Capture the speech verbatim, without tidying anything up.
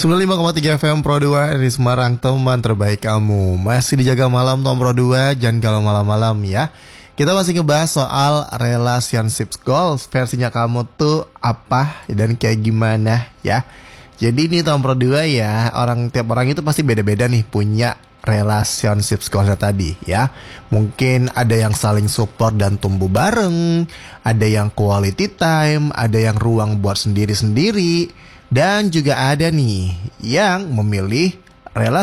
sembilan puluh lima koma tiga F M Pro dua di Semarang, teman terbaik kamu. Masih dijaga malam Tom Pro dua, jangan galau malam-malam ya. Kita masih ngebahas soal relationship goals. Versinya kamu tuh apa dan kayak gimana ya. Jadi ini Tom Pro dua ya, orang tiap orang itu pasti beda-beda nih punya relationship goals tadi ya. Mungkin ada yang saling support dan tumbuh bareng, ada yang quality time, ada yang ruang buat sendiri-sendiri, dan juga ada nih yang memilih relasi